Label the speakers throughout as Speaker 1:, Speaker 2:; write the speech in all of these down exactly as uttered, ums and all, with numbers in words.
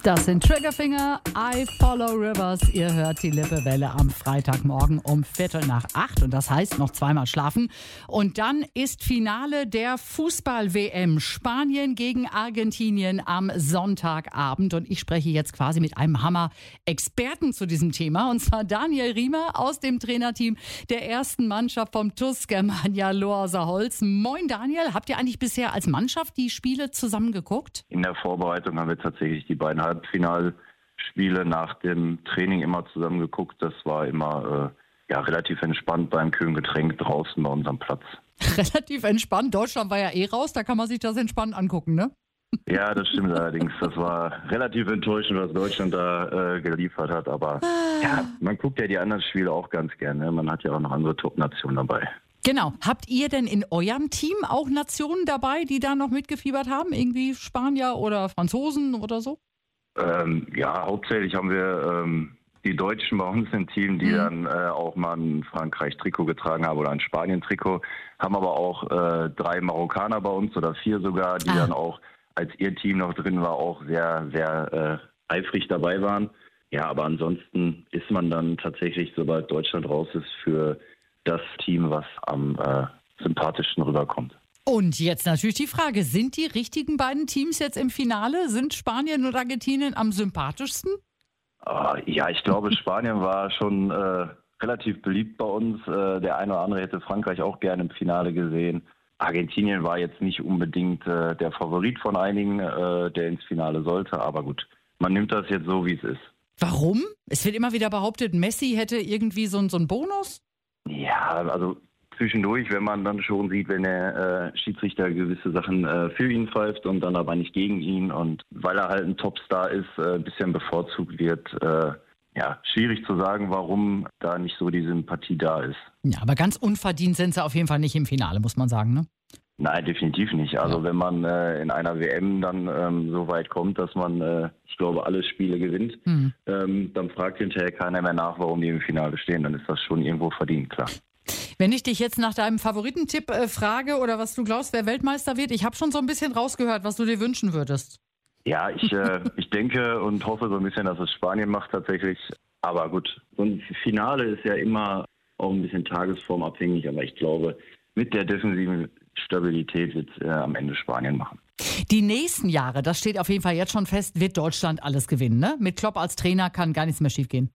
Speaker 1: Das sind Triggerfinger, I Follow Rivers. Ihr hört die Lippewelle am Freitagmorgen um Viertel nach acht. Und das heißt noch zweimal schlafen. Und dann ist Finale der Fußball-W M. Spanien gegen Argentinien am Sonntagabend. Und ich spreche jetzt quasi mit einem Hammer-Experten zu diesem Thema. Und zwar Daniel Riemer aus dem Trainerteam der ersten Mannschaft vom T U S Germania Lohrser-Holz. Moin Daniel, habt ihr eigentlich bisher als Mannschaft die Spiele zusammen geguckt?
Speaker 2: In der Vorbereitung haben wir tatsächlich die beiden Halbfinalspiele nach dem Training immer zusammen geguckt. Das war immer äh, ja, relativ entspannt beim kühlen Getränk draußen bei unserem Platz.
Speaker 1: Relativ entspannt. Deutschland war ja eh raus, da kann man sich das entspannt angucken, ne?
Speaker 2: Ja, das stimmt allerdings. Das war relativ enttäuschend, was Deutschland da äh, geliefert hat. Aber ah. ja, man guckt ja die anderen Spiele auch ganz gerne. Man hat ja auch noch andere Top-Nationen dabei.
Speaker 1: Genau. Habt ihr denn in eurem Team auch Nationen dabei, die da noch mitgefiebert haben? Irgendwie Spanier oder Franzosen oder so?
Speaker 2: Ähm, ja, hauptsächlich haben wir ähm, die Deutschen bei uns im Team, die mhm. dann äh, auch mal ein Frankreich-Trikot getragen haben oder ein Spanien-Trikot. Haben aber auch äh, drei Marokkaner bei uns oder vier sogar, die ah. dann auch, als ihr Team noch drin war, auch sehr, sehr äh, eifrig dabei waren. Ja, aber ansonsten ist man dann tatsächlich, sobald Deutschland raus ist, für das Team, was am äh, sympathischsten rüberkommt.
Speaker 1: Und jetzt natürlich die Frage, sind die richtigen beiden Teams jetzt im Finale? Sind Spanien und Argentinien am sympathischsten?
Speaker 2: Uh, ja, ich glaube, Spanien war schon äh, relativ beliebt bei uns. Äh, der eine oder andere hätte Frankreich auch gerne im Finale gesehen. Argentinien war jetzt nicht unbedingt äh, der Favorit von einigen, äh, der ins Finale sollte. Aber gut, man nimmt das jetzt so, wie es ist.
Speaker 1: Warum? Es wird immer wieder behauptet, Messi hätte irgendwie so, so einen Bonus?
Speaker 2: Ja, also zwischendurch, wenn man dann schon sieht, wenn der äh, Schiedsrichter gewisse Sachen äh, für ihn pfeift und dann aber nicht gegen ihn und weil er halt ein Topstar ist, äh, ein bisschen bevorzugt wird, äh, ja, schwierig zu sagen, warum da nicht so die Sympathie da ist.
Speaker 1: Ja, aber ganz unverdient sind sie auf jeden Fall nicht im Finale, muss man sagen, ne?
Speaker 2: Nein, definitiv nicht. Also ja. wenn man äh, in einer W M dann ähm, so weit kommt, dass man, äh, ich glaube, alle Spiele gewinnt, mhm. ähm, dann fragt hinterher keiner mehr nach, warum die im Finale stehen. Dann ist das schon irgendwo verdient, klar.
Speaker 1: Wenn ich dich jetzt nach deinem Favoritentipp äh, frage oder was du glaubst, wer Weltmeister wird, ich habe schon so ein bisschen rausgehört, was du dir wünschen würdest.
Speaker 2: Ja, ich, äh, ich denke und hoffe so ein bisschen, dass es Spanien macht tatsächlich. Aber gut, so ein Finale ist ja immer auch ein bisschen tagesformabhängig, aber ich glaube, mit der defensiven Stabilität wird es äh, am Ende Spanien machen.
Speaker 1: Die nächsten Jahre, das steht auf jeden Fall jetzt schon fest, wird Deutschland alles gewinnen, ne? Mit Klopp als Trainer kann gar nichts mehr schiefgehen.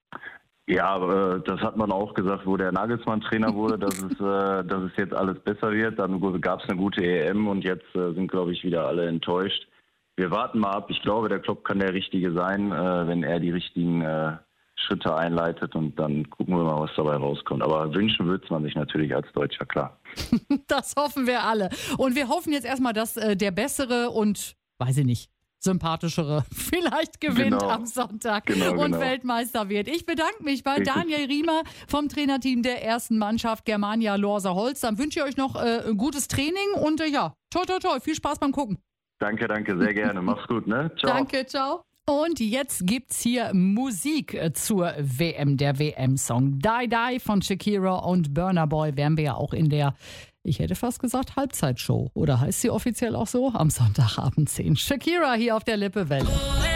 Speaker 2: Ja, äh, das hat man auch gesagt, wo der Nagelsmann Trainer wurde, dass es, äh, dass es jetzt alles besser wird. Dann gab es eine gute E M und jetzt äh, sind, glaube ich, wieder alle enttäuscht. Wir warten mal ab. Ich glaube, der Klopp kann der Richtige sein, äh, wenn er die richtigen äh, Schritte einleitet und dann gucken wir mal, was dabei rauskommt. Aber wünschen würde man sich natürlich als Deutscher, klar.
Speaker 1: Das hoffen wir alle. Und wir hoffen jetzt erstmal, dass äh, der bessere und, weiß ich nicht, sympathischere vielleicht gewinnt genau. am Sonntag genau, und genau. Weltmeister wird. Ich bedanke mich bei Richtig. Daniel Riemer vom Trainerteam der ersten Mannschaft Germania Lohrser-Holz. Dann wünsche ich euch noch äh, ein gutes Training und äh, ja, toi, toi, toi, viel Spaß beim Gucken.
Speaker 2: Danke, danke, sehr gerne. Mach's gut, ne?
Speaker 1: Ciao. Danke, ciao. Und jetzt gibt's hier Musik zur W M, der W M-Song. Die Die von Shakira und Burna Boy wären wir ja auch in der, ich hätte fast gesagt, Halbzeitshow. Oder heißt sie offiziell auch so? Am Sonntagabend zehn. Shakira hier auf der Lippewelle.